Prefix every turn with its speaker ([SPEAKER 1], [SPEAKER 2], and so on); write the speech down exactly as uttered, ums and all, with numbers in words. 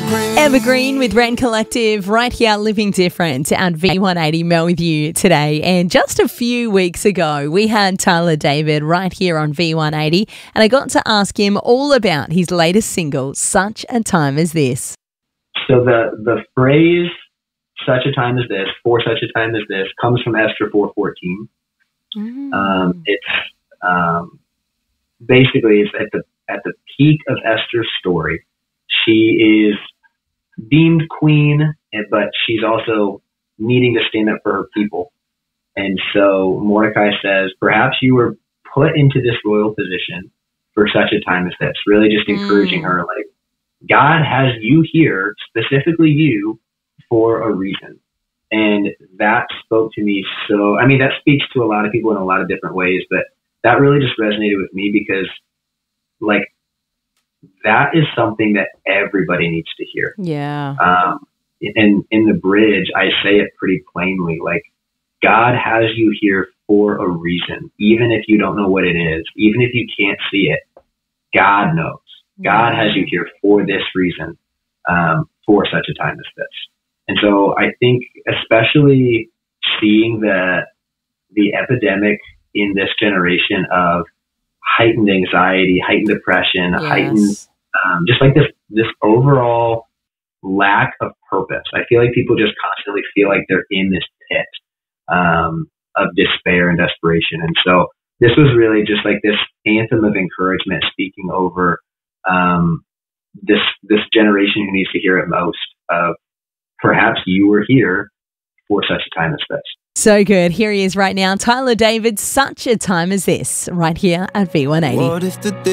[SPEAKER 1] Evergreen with Rent Collective right here, Living Different at V one eighty. Mel with you today. And just a few weeks ago, we had Tyler David right here on V one eighty, and I got to ask him all about his latest single, Such a Time as This.
[SPEAKER 2] So the, the phrase, such a time as this, for such a time as this, comes from Esther four fourteen. Mm. Um, it's um, basically it's at the at the peak of Esther's story. She is deemed queen, but she's also needing to stand up for her people. And so Mordecai says, perhaps you were put into this royal position for such a time as this, really just encouraging mm. her, like, God has you here, specifically you, for a reason. And that spoke to me so, I mean, that speaks to a lot of people in a lot of different ways, but that really just resonated with me because, like, that is something that everybody needs to hear.
[SPEAKER 1] Yeah.
[SPEAKER 2] Um, and in the bridge, I say it pretty plainly, like, God has you here for a reason, even if you don't know what it is, even if you can't see it, God knows. God has you here for this reason, um, for such a time as this. And so I think especially seeing the, the epidemic in this generation of heightened anxiety, heightened depression, yes. heightened, um, just like this, this overall lack of purpose. I feel like people just constantly feel like they're in this pit, um, of despair and desperation. And so this was really just like this anthem of encouragement speaking over, um, this, this generation who needs to hear it most of perhaps you were here for such a time as this.
[SPEAKER 1] So good. Here he is right now. Tyler David, Such a Time as This, right here at V one eighty. What if the